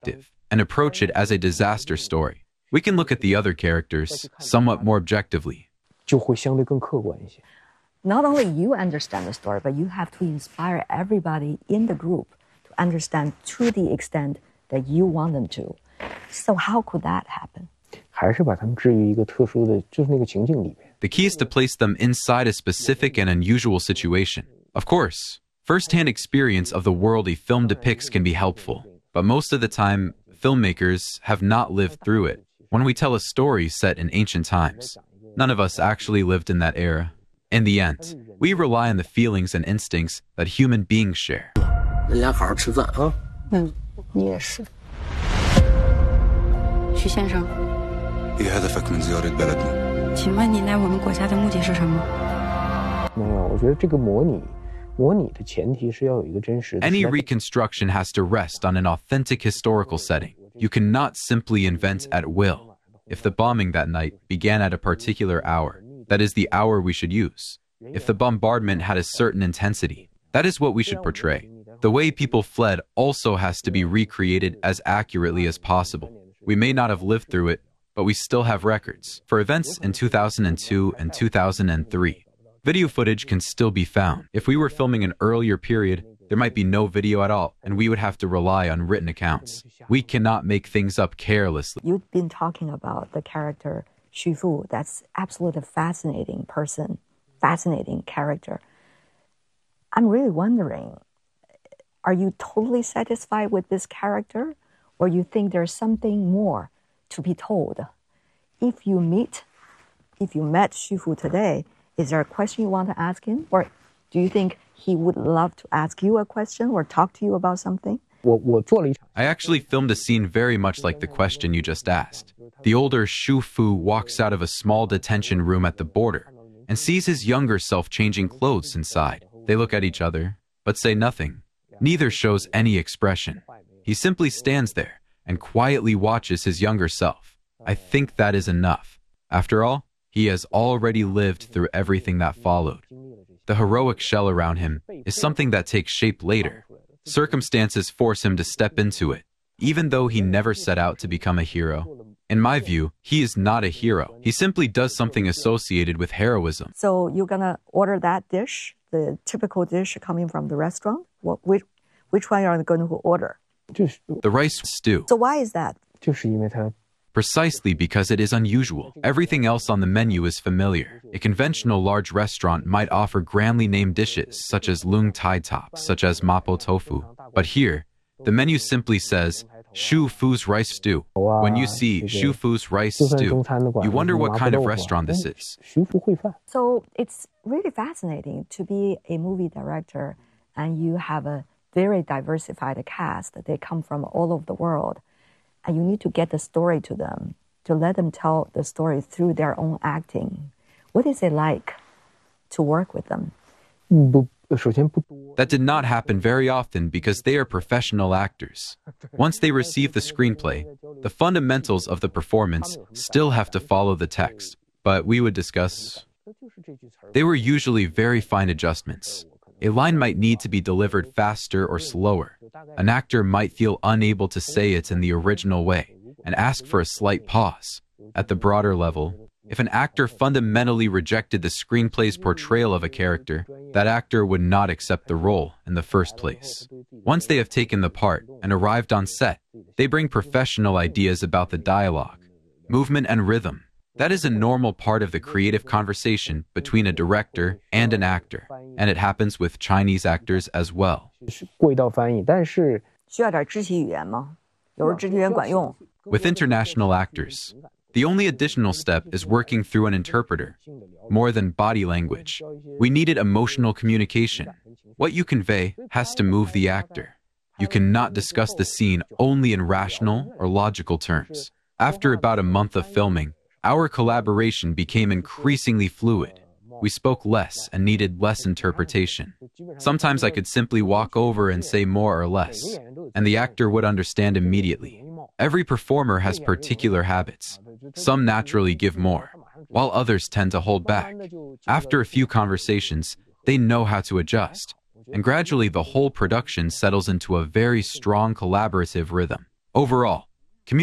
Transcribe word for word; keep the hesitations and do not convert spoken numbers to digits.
and approach it as a disaster story. We can look at the other characters somewhat more objectively. 就会相对更客观一些。 Not only you understand the story, but you have to inspire everybody in the group to understand to the extent that you want them to. So how could that happen? 还是把他们置于一个特殊的，就是那个情境里边。 The key is to place them inside a specific and unusual situation. Of course, first-hand experience of the world a film depicts can be helpful, but most of the time, filmmakers have not lived through it. When we tell a story set in ancient times, none of us actually lived in that era. In the end, we rely on the feelings and instincts that human beings share. 人俩好好吃饭啊。 嗯，你也是。 徐先生， ايه هدفك من زيارة بلدنا؟ 请问你来我们国家的目的是什么？ 没有，我觉得这个模拟，模拟的前提是要有一个真实的。 Any reconstruction has to rest on an authentic historical setting. You cannot simply invent at will. If the bombing that night began at a particular hour, that is the hour we should use. If the bombardment had a certain intensity, that is what we should portray. The way people fled also has to be recreated as accurately as possible. We may not have lived through it, but we still have records. For events in two thousand two and two thousand three, video footage can still be found. If we were filming an earlier period, there might be no video at all, and we would have to rely on written accounts. We cannot make things up carelessly. You've been talking about the character Xu Fu. That's absolutely fascinating person, fascinating character. I'm really wondering, are you totally satisfied with this character, or you think there's something more to be told? If you meet, if you met Xu Fu today, is there a question you want to ask him, or do you think he would love to ask you a question or talk to you about something? 我我做了一场。 I actually filmed a scene very much like the question you just asked. The older Xu Fu walks out of a small detention room at the border and sees his younger self changing clothes inside. They look at each other, but say nothing. Neither shows any expression. He simply stands there and quietly watches his younger self. I think that is enough. After all, he has already lived through everything that followed. The heroic shell around him is something that takes shape later. Circumstances force him to step into it, even though he never set out to become a hero. In my view, he is not a hero. He simply does something associated with heroism. So you're gonna order that dish, the typical dish coming from the restaurant? What, which, which one are you going to order? 就是 The rice stew. So why is that? 就是因为它 Precisely because it is unusual. Everything else on the menu is familiar. A conventional large restaurant might offer grandly named dishes such as lung tai top, such as mapo tofu. But here, the menu simply says, Xu Fu's rice stew. When you see Xu Fu's rice stew, you wonder what kind of restaurant this is. 徐福烩饭。 So it's really fascinating to be a movie director and you have a very diversified cast. They come from all over the world. And you need to get the story to them, to let them tell the story through their own acting. What is it like to work with them? 不，首先不多。 That did not happen very often because they are professional actors. Once they receive the screenplay, the fundamentals of the performance still have to follow the text. But we would discuss... They were usually very fine adjustments. A line might need to be delivered faster or slower. An actor might feel unable to say it in the original way and ask for a slight pause. At the broader level, if an actor fundamentally rejected the screenplay's portrayal of a character, that actor would not accept the role in the first place. Once they have taken the part and arrived on set, they bring professional ideas about the dialogue, movement, and rhythm. That is a normal part of the creative conversation between a director and an actor, and it happens with Chinese actors as well. 是过一道翻译，但是需要点肢体语言吗？有时候肢体语言管用。 With international actors, the only additional step is working through an interpreter. More than body language, we needed emotional communication. What you convey has to move the actor. You cannot discuss the scene only in rational or logical terms. After about a month of filming, our collaboration became increasingly fluid. We spoke less and needed less interpretation. Sometimes I could simply walk over and say more or less, and the actor would understand immediately. Every performer has particular habits. Some naturally give more, while others tend to hold back. After a few conversations, they know how to adjust, and gradually the whole production settles into a very strong collaborative rhythm. Overall,